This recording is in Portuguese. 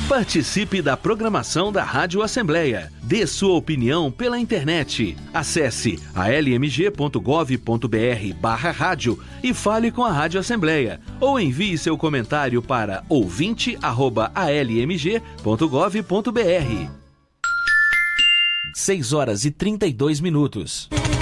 Participe da programação da Rádio Assembleia. Dê sua opinião pela internet. Acesse almg.gov.br/rádio e fale com a Rádio Assembleia. Ou envie seu comentário para ouvinte@almg.gov.br. 6 horas e 32 minutos.